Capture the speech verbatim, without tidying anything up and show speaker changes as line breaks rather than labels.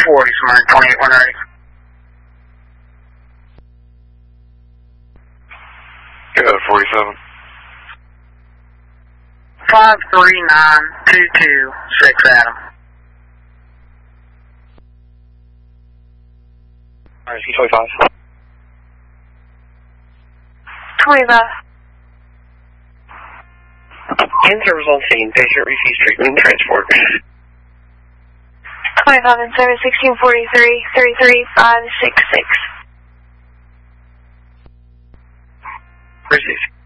forty, Smyrna twenty-eight one ready.
Go forty-seven.
five three nine two two six Adam.
R C twenty-five.
twenty-five.
Ten service on scene. Patient refused treatment and transport.
twenty-five and seven, sixteen forty-three, thirty-three, five six six.
Receive.